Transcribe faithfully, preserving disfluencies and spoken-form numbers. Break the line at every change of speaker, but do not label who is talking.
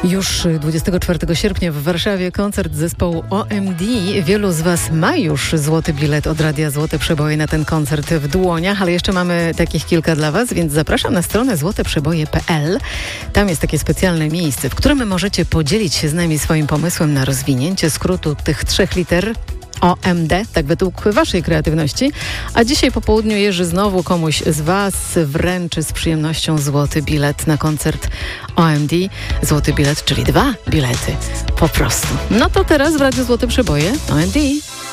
Już dwudziestego czwartego sierpnia w Warszawie koncert zespołu O M D. Wielu z Was ma już złoty bilet od Radia Złote Przeboje na ten koncert w dłoniach, ale jeszcze mamy takich kilka dla Was, więc zapraszam na stronę złote przeboje kropka p l. Tam jest takie specjalne miejsce, w którym możecie podzielić się z nami swoim pomysłem na rozwinięcie skrótu tych trzech liter O M D, tak według Waszej kreatywności. A dzisiaj po południu Jerzy znowu komuś z Was wręczy z przyjemnością złoty bilet na koncert O M D. Złoty bilet, czyli dwa bilety po prostu. No to teraz w Radiu Złote Przeboje O M D.